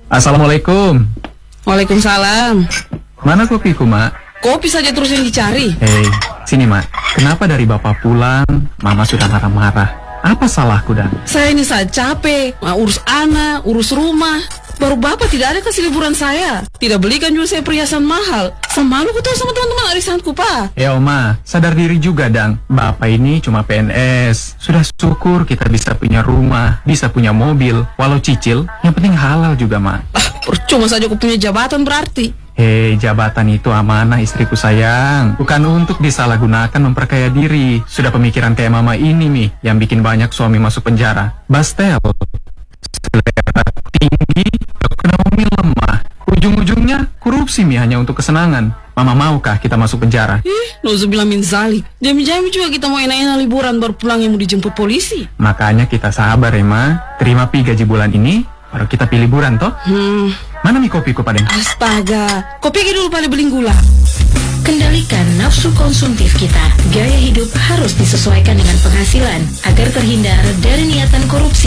Assalamualaikum. Waalaikumsalam. Mana kopiku, Mak? Kopi saja terus yang dicari. Hei, sini, Mak. Kenapa dari Bapak pulang, Mama sudah marah-marah? Apa salahku, Dan? Saya ini saat capek, urus anak, urus rumah. Baru Bapak tidak ada kasih liburan saya. Tidak belikan juga saya perhiasan mahal. Semalu ku tahu sama teman-teman arisanku, Pak. Ya, Oma, sadar diri juga, Dang. Bapak ini cuma PNS. Sudah syukur kita bisa punya rumah, bisa punya mobil. Walau cicil, yang penting halal juga, Mak. Percuma saja aku punya jabatan berarti. Hei, jabatan itu amanah istriku sayang. Bukan untuk disalahgunakan memperkaya diri. Sudah pemikiran kayak Mama ini, Mi, yang bikin banyak suami masuk penjara. Bastel, selera tinggi, ekonomi lemah. Ujung-ujungnya korupsi, Mi, hanya untuk kesenangan. Mama maukah kita masuk penjara? Nauzubillah min zalik. Jam-jam juga kita mau enak-enak liburan baru pulang yang mau dijemput polisi. Makanya kita sabar ya, Ma. Terima pi gaji bulan ini, baru kita pilih liburan, toh? Mana mi kopiku, Padeng? Astaga, kopi dulu pada beling gula. Kendalikan nafsu konsumtif kita. Gaya hidup harus disesuaikan dengan penghasilan agar terhindar dari niatan korupsi